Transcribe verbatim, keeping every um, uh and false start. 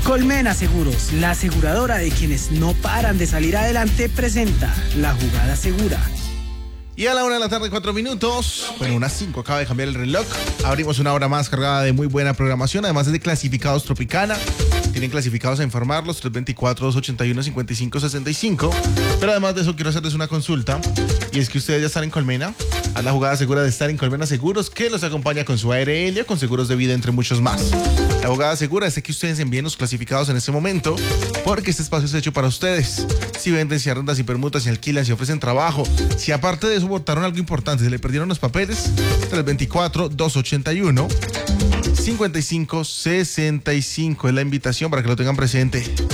Colmena Seguros, la aseguradora de quienes no paran de salir adelante, presenta La Jugada Segura. Y a la una de la tarde, cuatro minutos, bueno, unas cinco, acaba de cambiar el reloj. Abrimos una hora más cargada de muy buena programación, además de clasificados Tropicana. Tienen clasificados a informarlos, tres dos cuatro, dos ocho uno, cinco cinco seis cinco. Pero además de eso, quiero hacerles una consulta. Y es que ustedes ya están en Colmena. A la jugada segura de estar en Colmena Seguros, que los acompaña con su A R L, con seguros de vida, entre muchos más. La jugada segura es que ustedes envíen los clasificados en este momento, porque este espacio es hecho para ustedes. Si venden, si arrendan, si permutan, si alquilan, si ofrecen trabajo, si aparte de eso votaron algo importante, se le perdieron los papeles, tres dos cuatro, dos ocho uno, cinco cinco seis cinco es la invitación para que lo tengan presente.